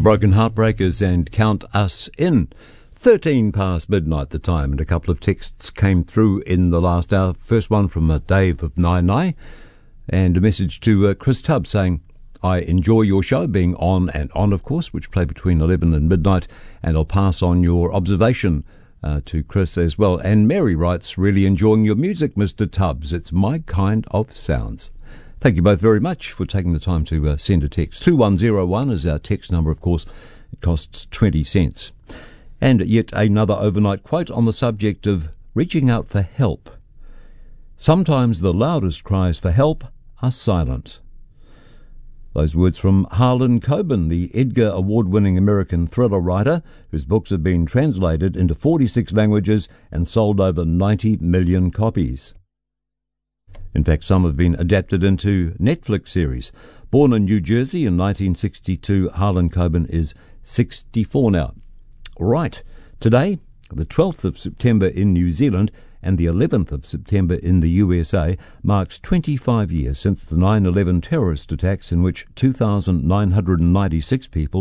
Broken Heartbreakers and Count Us In. 13 past midnight the time, and a couple of texts came through in the last hour. First one from Dave of Nai, and a message to Chris Tubb saying, I enjoy your show, being on and on, of course, which play between 11 and midnight, and I'll pass on your observation to Chris as well. And Mary writes, really enjoying your music, Mr. Tubbs. It's my kind of sounds. Thank you both very much for taking the time to send a text. 2101 is our text number, of course. It costs 20 cents. And yet another overnight quote on the subject of reaching out for help. Sometimes the loudest cries for help are silent. Those words from Harlan Coben, the Edgar Award-winning American thriller writer, whose books have been translated into 46 languages and sold over 90 million copies. In fact, some have been adapted into Netflix series. Born in New Jersey in 1962, Harlan Coben is 64 now. Right, today, the 12th of September in New Zealand and the 11th of September in the USA, marks 25 years since the 9/11 terrorist attacks in which 2,996 people